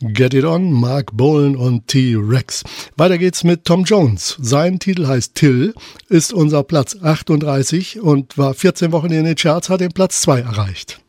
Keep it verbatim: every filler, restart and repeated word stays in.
Get It On, Mark Bolan und T-Rex. Weiter geht's mit Tom Jones. Sein Titel heißt Till, ist unser Platz achtunddreißig und war vierzehn Wochen in den Charts, hat den Platz zwei erreicht.